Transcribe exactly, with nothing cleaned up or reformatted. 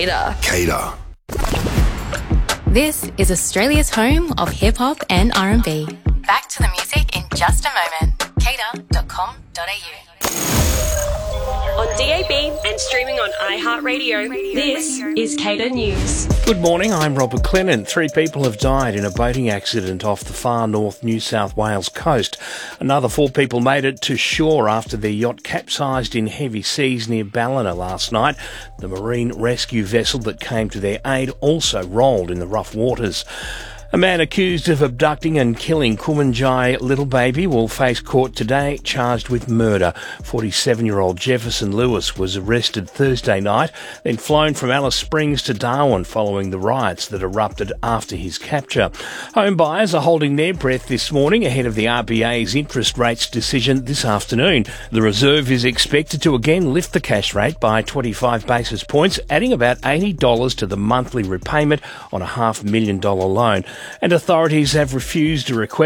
Cater. Cater. This is Australia's home of hip-hop and R and B. Back to the music in just a moment. cater dot com dot a u. On D A B and streaming on iHeartRadio, this is Cater News. Good morning, I'm Robert Clennon. Three people have died in a boating accident off the far north New South Wales coast. Another four people made it to shore after their yacht capsized in heavy seas near Ballina last night. The marine rescue vessel that came to their aid also rolled in the rough waters. A man accused of abducting and killing Kumanjai little baby will face court today, charged with murder. forty-seven-year-old Jefferson Lewis was arrested Thursday night, then flown from Alice Springs to Darwin following the riots that erupted after his capture. Home buyers are holding their breath this morning ahead of the R B A's interest rates decision this afternoon. The Reserve is expected to again lift the cash rate by twenty-five basis points, adding about eighty dollars to the monthly repayment on a half million dollar loan. And authorities have refused a request